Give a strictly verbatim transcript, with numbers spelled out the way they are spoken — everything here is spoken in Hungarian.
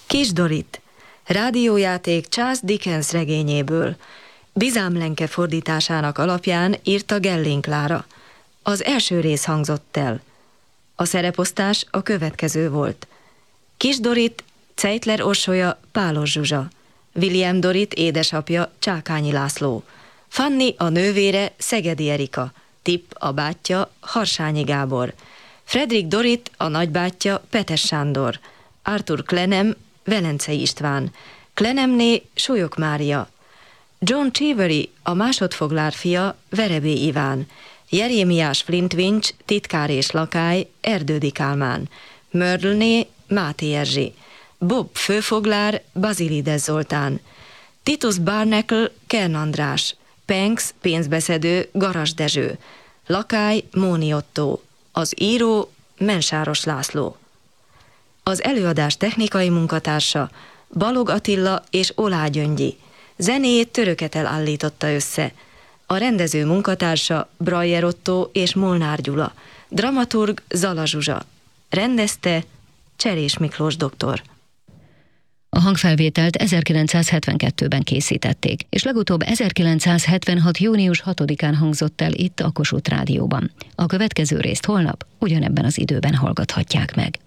Kis Dorit, rádiójáték Charles Dickens regényéből, Bizámlenke fordításának alapján írta Gelling Klára. Az első rész hangzott el. A szereposztás a következő volt. Kis Dorit, Zeitler Orsolya, Pálos Zsuzsa, William Dorit édesapja, Csákányi László, Fanni a nővére, Szegedi Erika, Tipp a bátyja, Harsányi Gábor, Fredrik Dorit a nagybátyja, Petes Sándor, Arthur Klenem, Velencei István, Klenemné, Súlyog Mária, John Cheevery a másodfoglár fia, Verebé Iván, Jerémiás Flintwinch, titkár és lakály, Erdődi Kálmán, Mörlné, Máté Erzsi, Bob főfoglár, Bazilides Zoltán, Titus Barnacle, Kern András, Penks pénzbeszedő, Garas Dezső, lakály, Móni Ottó, az író, Mensáros László. Az előadás technikai munkatársa Balog Attila és Olá Gyöngyi, zenéjét Töröketel állította össze, a rendező munkatársa Brajer Ottó és Molnár Gyula, dramaturg Zala Zsuzsa, rendezte Cserés Miklós doktor. A hangfelvételt ezerkilencszázhetvenkettőben készítették, és legutóbb ezerkilencszázhetvenhat. június hatodikán hangzott el itt a Kossuth Rádióban. A következő részt holnap ugyanebben az időben hallgathatják meg.